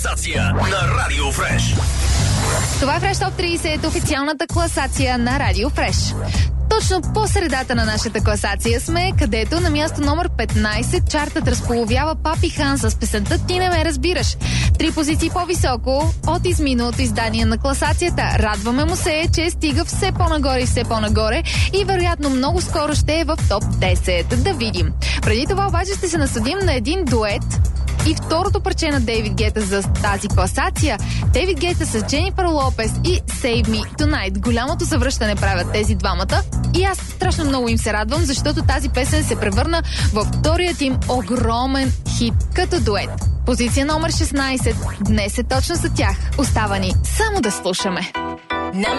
класация на Радио Фреш. Това е Фреш Топ 30, официалната класация на Радио Фреш. Точно по средата на нашата класация сме, където на място номер 15 чартът разполовява Папи Хан с песента "Ти не ме разбираш". 3 позиции по-високо от изминалото издание на класацията. Радваме му се, че стига все по-нагоре и все по-нагоре и вероятно много скоро ще е в топ 10. Да видим. Преди това обаче ще се насъдим на един дует и второто парче на Дейвид Гета за тази класация. Дейвид Гета с Дженифър Лопес и Save Me Tonight. Голямото съвръщане правят тези двамата и аз страшно много им се радвам, защото тази песен се превърна във вторият им огромен хит като дует. Позиция номер 16. Днес е точно за тях. Остава ни само да слушаме.